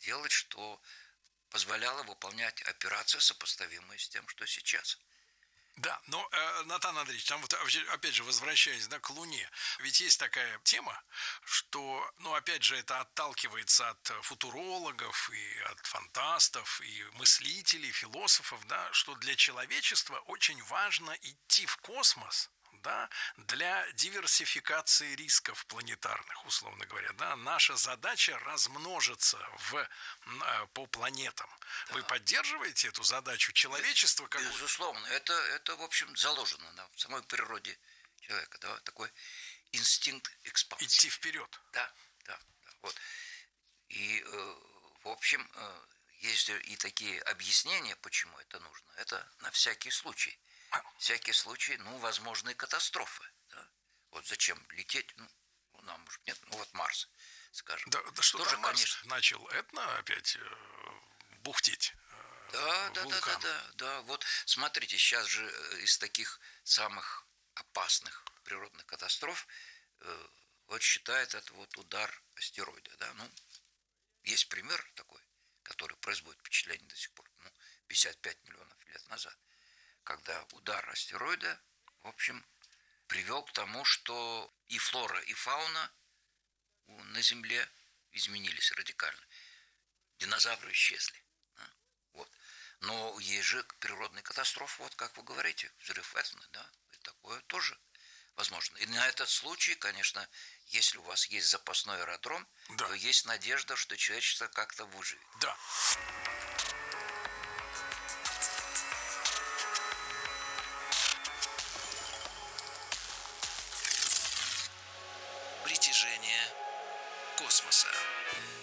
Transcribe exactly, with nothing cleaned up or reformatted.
делать, что позволяло выполнять операции, сопоставимые с тем, что сейчас. Да, но, э, Натан Андреевич, там вот опять же, возвращаясь, да, к Луне, ведь есть такая тема, что, ну, опять же, это отталкивается от футурологов и от фантастов, и мыслителей, философов, да, что для человечества очень важно идти в космос, да, для диверсификации рисков планетарных, условно говоря, да, наша задача размножиться в, по планетам. Да. Вы поддерживаете эту задачу человечества? Как Безусловно, это, это, в общем, заложено да, в самой природе человека, да, такой инстинкт экспансии. Идти вперед. Да, да, да, вот. И, э, в общем, э, есть и такие объяснения, почему это нужно. Это на всякий случай. Всякий случай, ну, возможные катастрофы. Да? Вот зачем лететь, ну, нам, может, нет, ну, вот Марс, скажем. Да, да что тоже, Марс конечно, начал этно опять э, бухтеть. Э, да, да, да, да, да, да. Вот смотрите, сейчас же из таких самых опасных природных катастроф э, вот считает это вот удар астероида, да, ну, есть пример такой, который производит впечатление до сих пор, ну, пятьдесят пять миллионов лет назад, когда удар астероида, в общем, привел к тому, что и флора, и фауна на Земле изменились радикально. Динозавры исчезли. Вот. Но есть же природные катастрофы, вот как вы говорите, взрыв Этны, да, и такое тоже возможно. И на этот случай, конечно, если у вас есть запасной аэродром, да. то есть надежда, что человечество как-то выживет. Да. Притяжение космоса.